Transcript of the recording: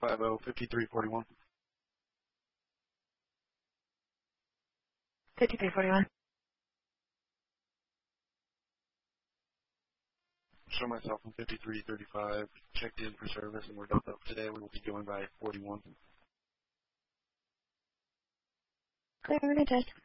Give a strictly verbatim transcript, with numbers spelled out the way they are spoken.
five zero, fifty-three forty-one. fifty-three forty-one. Show myself on fifty-three thirty-five. Checked in for service and we're dumped up today. We will be going by forty-one. Clear, good test.